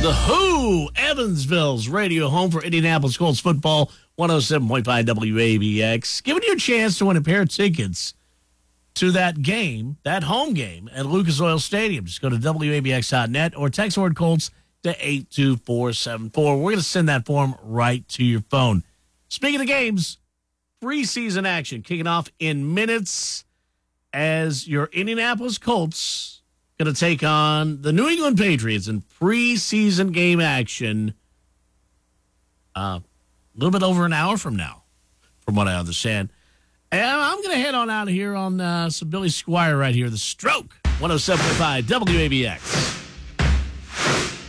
The Who, Evansville's radio home for Indianapolis Colts football, 107.5 WABX, giving you a chance to win a pair of tickets to that game, that home game at Lucas Oil Stadium. Just go to WABX.net or text word Colts to 82474. We're going to send that form right to your phone. Speaking of games, preseason action kicking off in minutes as your Indianapolis Colts going to take on the New England Patriots in preseason game action a little bit over an hour from now, from what I understand. And I'm going to head on out of here on some Billy Squire right here, The Stroke, 107.5 WABX.